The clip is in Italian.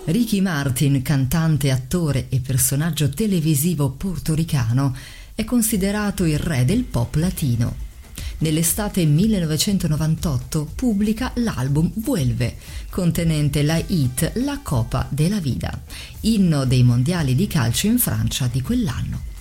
Ricky Martin, cantante, attore e personaggio televisivo portoricano, è considerato il re del pop latino. Nell'estate 1998 pubblica l'album Vuelve, contenente la hit La Copa de la Vida, inno dei mondiali di calcio in Francia di quell'anno.